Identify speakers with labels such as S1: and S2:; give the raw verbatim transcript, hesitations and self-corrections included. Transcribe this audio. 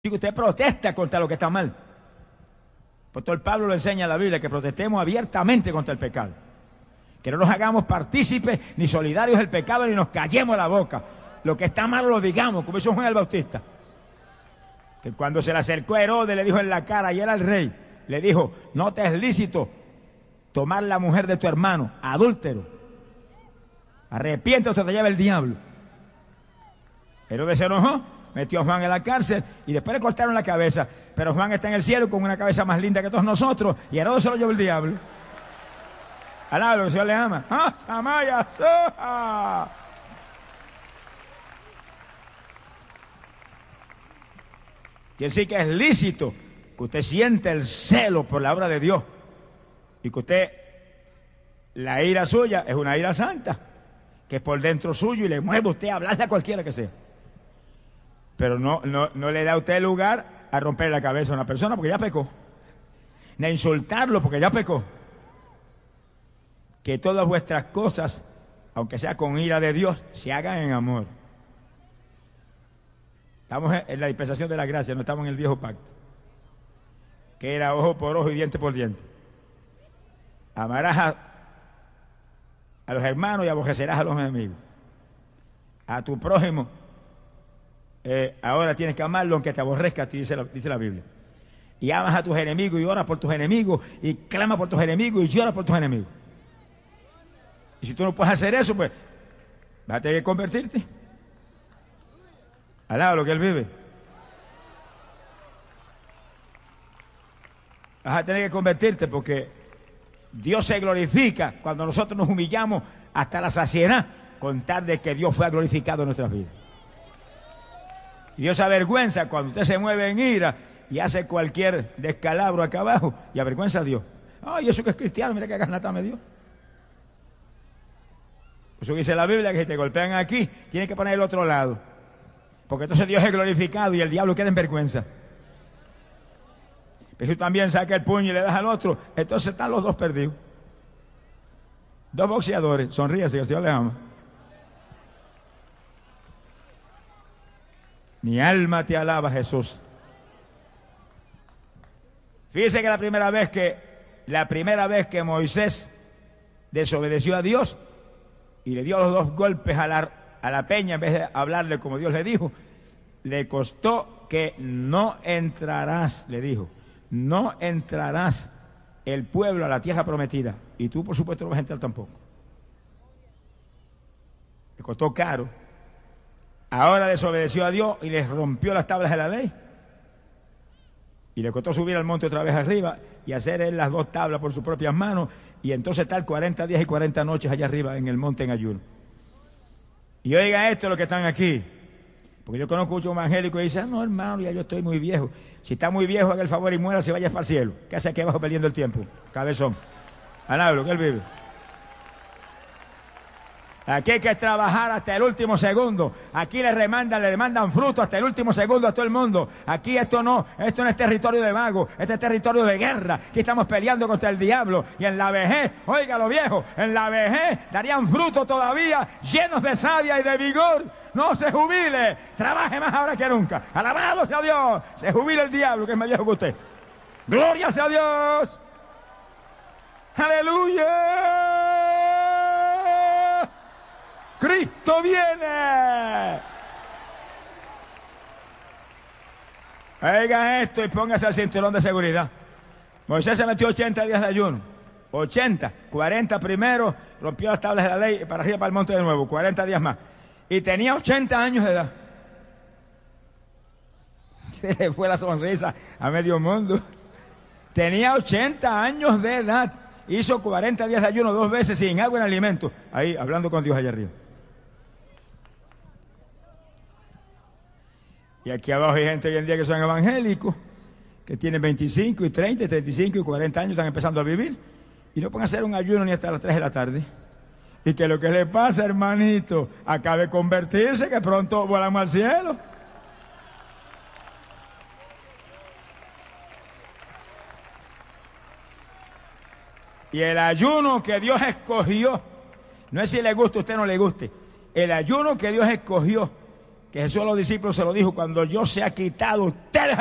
S1: que usted protesta contra lo que está mal. Por todo el Pablo lo enseña en la Biblia, que protestemos abiertamente contra el pecado. Que no nos hagamos partícipes ni solidarios del pecado ni nos callemos la boca. Lo que está mal lo digamos, como hizo Juan el Bautista. Que cuando se le acercó a Herodes le dijo en la cara, y era el rey, le dijo, no te es lícito tomar la mujer de tu hermano, adúltero. Arrepiéntete o te lleva el diablo. Herodes se enojó, metió a Juan en la cárcel y después le cortaron la cabeza. Pero Juan está en el cielo con una cabeza más linda que todos nosotros y Herodes se lo llevó el diablo. Alaba, el Señor le ama. ¡Ah, Samaya, Soja! Quiere decir que es lícito que usted siente el celo por la obra de Dios y que usted, la ira suya es una ira santa, que es por dentro suyo y le mueve a usted a hablarle a cualquiera que sea. Pero no, no, no le da a usted lugar a romper la cabeza a una persona porque ya pecó, ni a insultarlo porque ya pecó. Que todas vuestras cosas, aunque sea con ira de Dios, se hagan en amor. Estamos en la dispensación de la gracia, no estamos en el viejo pacto, que era ojo por ojo y diente por diente. Amarás a, a los hermanos y aborrecerás a los enemigos. A tu prójimo, eh, ahora tienes que amarlo aunque te aborrezca, dice la, dice la Biblia. Y amas a tus enemigos y oras por tus enemigos y clama por tus enemigos y lloras por tus enemigos. Y si tú no puedes hacer eso, pues vas a tener que convertirte. Alaba lo que Él vive. Vas a tener que convertirte porque Dios se glorifica cuando nosotros nos humillamos hasta la saciedad con tal de que Dios fue glorificado en nuestras vidas. Y Dios se avergüenza cuando usted se mueve en ira y hace cualquier descalabro acá abajo y avergüenza a Dios. Ay, eso que es cristiano, mira qué garnata me dio. Eso dice la Biblia, que si te golpean aquí, tienes que poner el otro lado. Porque entonces Dios es glorificado y el diablo queda en vergüenza. Pero si tú también sacas el puño y le das al otro, entonces están los dos perdidos. Dos boxeadores, sonríase, que el Señor les ama. Mi alma te alaba, Jesús. Fíjese que la primera vez que, la primera vez que Moisés desobedeció a Dios y le dio los dos golpes a la, a la peña en vez de hablarle como Dios le dijo, le costó que no entrarás, le dijo, no entrarás el pueblo a la tierra prometida. Y tú, por supuesto, no vas a entrar tampoco. Le costó caro. Ahora desobedeció a Dios y les rompió las tablas de la ley. Y le costó subir al monte otra vez arriba y hacer él las dos tablas por sus propias manos y entonces estar cuarenta días y cuarenta noches allá arriba en el monte en ayuno. Y oiga esto, los que están aquí, porque yo conozco muchos evangélicos y dicen, no hermano, ya yo estoy muy viejo. Si está muy viejo, haga el favor y muera, se vaya para el cielo. ¿Qué hace aquí abajo perdiendo el tiempo? Cabezón. Alablo, que él vive. Aquí hay que trabajar hasta el último segundo. Aquí le remandan, le demandan fruto hasta el último segundo a todo el mundo. Aquí esto no, esto no es territorio de vagos, este es territorio de guerra. Aquí estamos peleando contra el diablo. Y en la vejez, oiga lo viejo, en la vejez darían fruto todavía, llenos de savia y de vigor. No se jubile, trabaje más ahora que nunca. Alabado sea Dios, se jubile el diablo que es más viejo que usted. Gloria sea Dios. Aleluya. ¡Cristo viene! Oiga esto y póngase el cinturón de seguridad. Moisés se metió ochenta días de ayuno. ochenta, cuarenta primero, rompió las tablas de la ley y para arriba para el monte de nuevo, cuarenta días más. Y tenía ochenta años de edad. Se le fue la sonrisa a medio mundo. Tenía ochenta años de edad. Hizo cuarenta días de ayuno dos veces sin agua ni alimento. Ahí, hablando con Dios allá arriba. Y aquí abajo hay gente hoy en día que son evangélicos, que tienen veinticinco y treinta, y treinta y cinco y cuarenta años, están empezando a vivir, y no pueden hacer un ayuno ni hasta las tres de la tarde. Y que lo que le pasa, hermanito, acabe de convertirse, que pronto volamos al cielo. Y el ayuno que Dios escogió, no es si le gusta a usted o no le guste, el ayuno que Dios escogió que Jesús a los discípulos se lo dijo: cuando yo sea quitado, ustedes